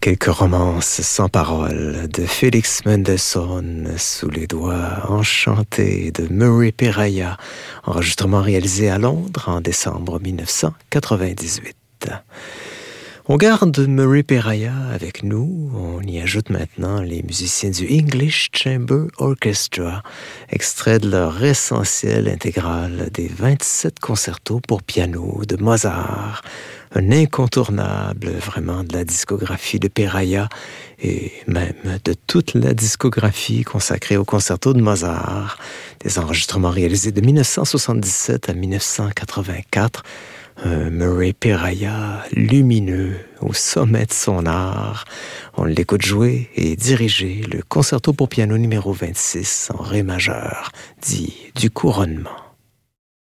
Quelques romances sans paroles de Félix Mendelssohn sous les doigts enchantés de Murray Perahia, enregistrement réalisé à Londres en décembre 1998. On garde Murray Perahia avec nous, on y ajoute maintenant les musiciens du English Chamber Orchestra, extrait de leur essentiel intégral des 27 concertos pour piano de Mozart, un incontournable vraiment de la discographie de Perahia et même de toute la discographie consacrée au concerto de Mozart, des enregistrements réalisés de 1977 à 1984, un Murray Perahia lumineux au sommet de son art. On l'écoute jouer et diriger le concerto pour piano numéro 26 en ré majeur, dit du couronnement.